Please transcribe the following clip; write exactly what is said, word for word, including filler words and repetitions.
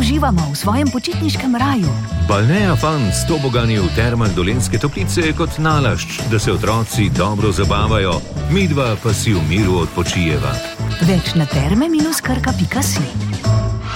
uživamo v svojem počitniškem raju. Balnea Fun s tobogani v termah Dolenjske Toplice je kot nalašč, da se otroci dobro zabavajo, midva pa si v miru odpočijeva. Več na terme minus krka pika si.